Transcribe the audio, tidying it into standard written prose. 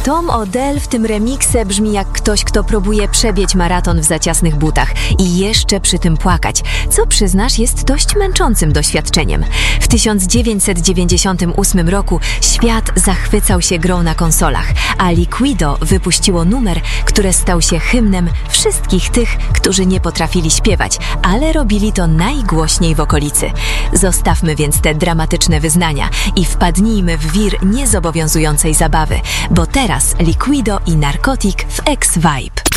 Tom Odell w tym remiksie brzmi jak ktoś, kto próbuje przebiec maraton w zaciasnych butach i jeszcze przy tym płakać, co przyznasz jest dość męczącym doświadczeniem. W 1998 roku świat zachwycał się grą na konsolach, a Liquido wypuściło numer, który stał się hymnem wszystkich tych, którzy nie potrafili śpiewać, ale robili to najgłośniej w okolicy. Zostawmy więc te dramatyczne wyznania i wpadnijmy w wir niezobowiązującej zabawy, bo teraz Liquido i Narcotic w X-Vibe.